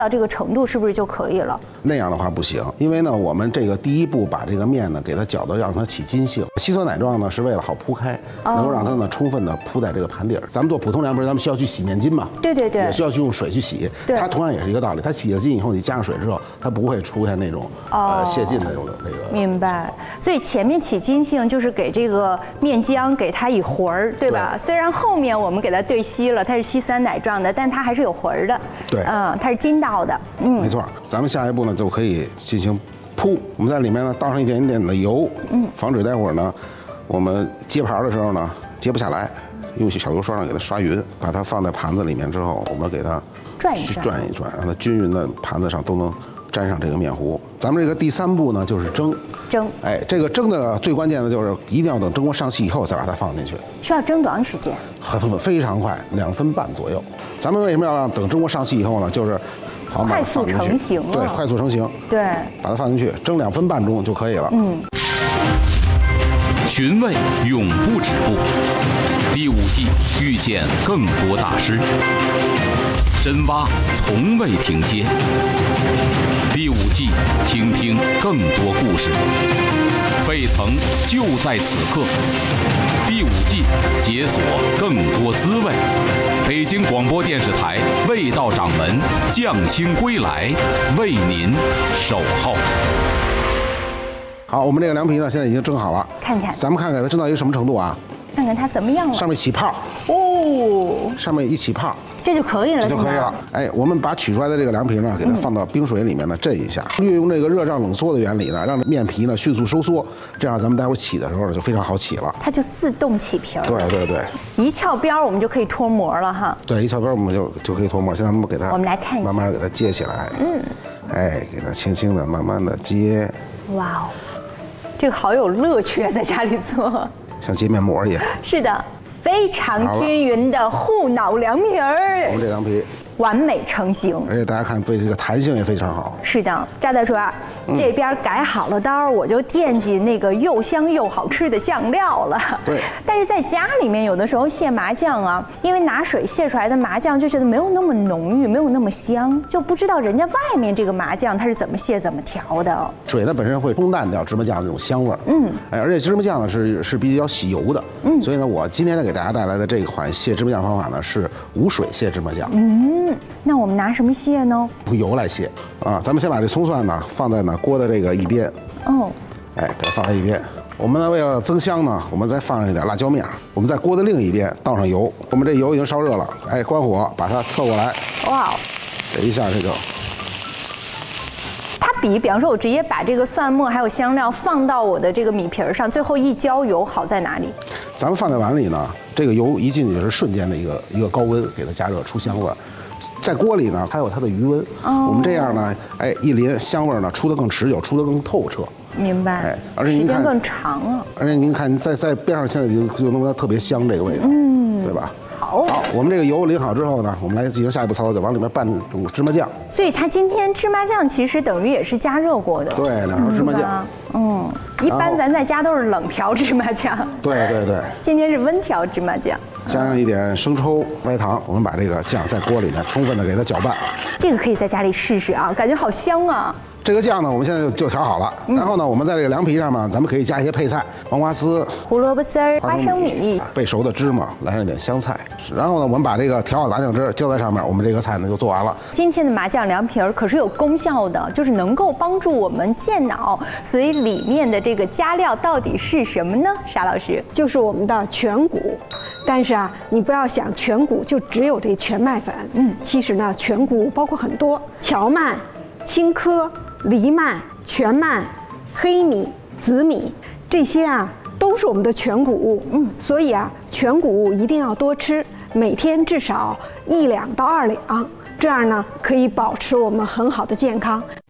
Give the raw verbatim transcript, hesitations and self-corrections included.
到这个程度是不是就可以了？ 那样的话不行，因为呢，我们这个第一步把这个面呢给它搅到让它起筋性。稀酸奶状呢是为了好铺开，能够让它呢充分的铺在这个盘底儿。咱们做普通凉皮，咱们需要去洗面筋嘛？ 对对对， 也需要去用水去洗。 对， 它同样也是一个道理。它起了筋以后，你加上水之后，它不会出现那种呃泄劲的那种那个。 明白。所以前面起筋性就是给这个面浆给它以魂儿，对吧？虽然后面我们给它兑稀了，它是稀酸奶状的，但它还是有魂儿的。 对， 嗯，它是筋道的。嗯， 没错。咱们下一步呢就可以进行铺，我们在里面呢倒上一点点的油，嗯，防止待会儿呢我们接盘的时候呢接不下来，用小油刷上给它刷匀，把它放在盘子里面之后，我们给它转一转， 转一转，让它均匀的盘子上都能沾上这个面糊。咱们这个第三步呢就是蒸。 蒸， 哎，这个蒸的最关键的就是一定要等蒸锅上气以后再把它放进去。 需要蒸多长时间？ 很非常快，两分半左右。咱们为什么要让等蒸锅上气以后呢？就是好快速成型了。 对，快速成型。 对， 把它放进去，蒸两分半钟就可以了。 嗯。 寻味永不止步，第五季遇见更多大师，深挖从未停歇。第五季，听听更多故事，沸腾就在此刻。第五季，解锁更多滋味。北京广播电视台味道掌门匠心归来，为您守候。 好，我们这个凉皮呢，现在已经蒸好了， 看看， 咱们看看它蒸到一个什么程度啊？ 看看它怎么样了。 上面起泡。 哦。 上面一起泡。 这就可以了， 这就可以了。哎，我们把取出来的这个凉皮呢，给它放到冰水里面呢震一下，运用这个热胀冷缩的原理呢，让面皮呢迅速收缩，这样咱们待会儿起的时候呢就非常好起了。 它就自动起皮儿。 对对对。 一翘边我们就可以脱模了哈。 对，一翘边我们就就可以脱模。现在我们给它， 我们来看一下， 慢慢给它接起来。嗯。哎，给它轻轻的、慢慢的接。 哇哦，这个好有乐趣啊，在家里做。 像接面膜一样。 是的。非常均匀的护脑凉皮儿， 我们这凉皮完美成型， 而且大家看，对这个弹性也非常好。 是的，赵大厨啊，嗯、这边改好了刀，我就惦记那个又香又好吃的酱料了。 对， 但是在家里面，有的时候卸麻酱啊，因为拿水卸出来的麻酱就觉得没有那么浓郁，没有那么香，就不知道人家外面这个麻酱它是怎么卸、怎么调的。 水呢本身会冲淡掉芝麻酱的这种香味儿，嗯，哎，而且芝麻酱呢是是比较吸油的，嗯，所以呢，我今天呢给大家带来的这款卸芝麻酱方法呢是无水卸芝麻酱， 嗯。那我们拿什么卸呢？ 用油来卸啊！咱们先把这葱蒜呢放在呢锅的这个一边，哦，哎，给它放在一边。我们呢为了增香呢，我们再放上一点辣椒面。我们在锅的另一边倒上油，我们这油已经烧热了，哎，关火，把它侧过来。哇，这一下这就。 它比，比方说，我直接把这个蒜末还有香料放到我的这个米皮儿上，最后一浇油，好在哪里？ 咱们放在碗里呢，这个油一进去是瞬间的一个一个高温给它加热出香味儿，在锅里呢还有它的余温。哦，我们这样呢，哎，一淋香味儿呢出得更持久，出得更透彻。 明白。哎， 而且您看时间更长了。 而且您看，在在边上现在就就弄得特别香这个味道，嗯，对吧？ 好， 好，我们这个油淋好之后呢，我们来进行下一步操作，就往里面拌芝麻酱。 所以它今天芝麻酱其实等于也是加热过的。 对，两勺芝麻酱。 嗯，一般咱在家都是冷调芝麻酱。 对对对。 今天是温调芝麻酱， 加上一点生抽、白糖，我们把这个酱在锅里面充分的给它搅拌。 这个可以在家里试试啊，感觉好香啊。 这个酱呢，我们现在就就调好了。嗯、然后呢，我们在这个凉皮上面，咱们可以加一些配菜，黄瓜丝、 胡萝卜丝儿、花生米、 焙熟的芝麻，来上一点香菜。然后呢，我们把这个调好的麻酱汁浇在上面，我们这个菜呢就做完了。 今天的麻酱凉皮儿可是有功效的，就是能够帮助我们健脑。所以里面的这个加料到底是什么呢？沙老师， 就是我们的全谷。但是啊，你不要想全谷就只有这全麦粉，嗯，其实呢，全谷包括很多荞麦、青稞、藜麦、全麦、黑米、紫米，这些啊都是我们的全谷物。嗯，所以啊，全谷物一定要多吃，每天至少一两到二两，这样呢可以保持我们很好的健康。